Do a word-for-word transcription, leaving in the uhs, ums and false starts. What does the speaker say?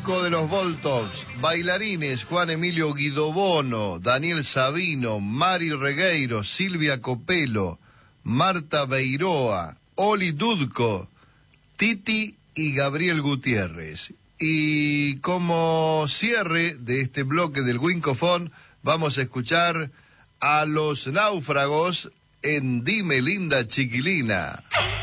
elenco de los Voltops, bailarines Juan Emilio Guidobono, Daniel Sabino, Mari Regueiro, Silvia Copelo, Marta Beiroa, Oli Dudko, Titi y Gabriel Gutiérrez. Y como cierre de este bloque del Winkofón, vamos a escuchar a Los Náufragos en Dime Linda Chiquilina.